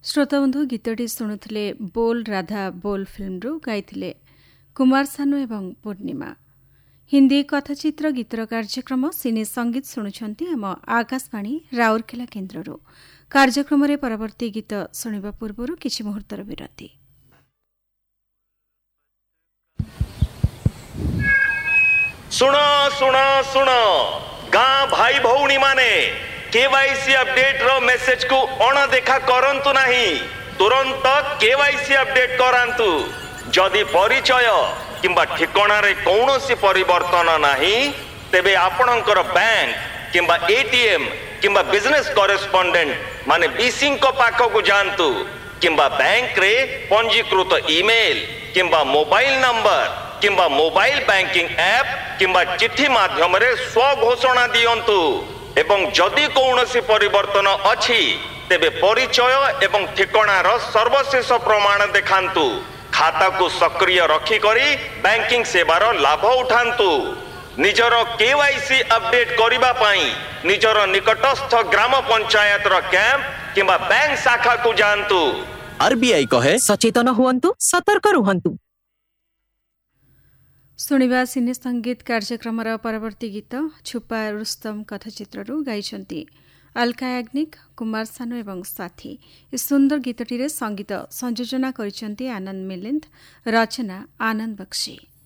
श्रोताबंधु गीतटी शुणुले बोल राधा बोल फिल्मरू गाइथिले कुमार सानु एवं पूर्णिमा। हिंदी कथाचित्र गीतर कार्यक्रम सिने संगीत शुणुछंती आम आकाशवाणी राउरकेला केन्द्ररू। कार्यक्रम रे परवर्ती गीत शुणिबा पूर्वरु किछि मुहूर्तर विरति। सुन सुन सुन गाँ भाई भौणी माने केवाईसी अपडेट रो मेसेज को अणदेखा करंतु नहीं, तुरंत केवाईसी अपडेट करांतु। जदि परिचय किंबा ठिकाना रे कौनसी परिवर्तन नहीं तेबे आपणकर बैंक किंबा एटीएम किंबा बिजनेस करेस्पोंडेंट माने बीसी को पाख को जानतु, किंबा बैंक रे पंजीकृत ईमेल किंबा मोबाइल नंबर किंबा मोबाइल बैंकिंग ऐप किंबा चिट्ठी माध्यम रे स्व घोषणा दियंतु। एवं जदि कौनसी परिवर्तन अछि तेबे परिचय एवं ठिकानार सर्वशेष प्रमाण देखांतु। खाता को सक्रिय रखी करी बैंकिंग सेवार लाभ उठांतु। निजर केवाईसी अपडेट करिबा पई निजर निकटस्थ ग्राम पंचायत रो कैंप किंबा बैंक शाखा को जानतु। आरबीआई कहे सचेतन हुअन्तु, सतर्क रुहन्तु। शुणिबा सिने संगीत कार्यक्रम परवर्ती गीत छुपा रुस्तम कथाचित्ररू गाइछन्ती अलका याग्निक, कुमार सानु एवं साथी। इस सुंदर गीतटी संगीत संयोजना करिछन्ती आनंद मिलिंद, रचना आनंद बक्सी।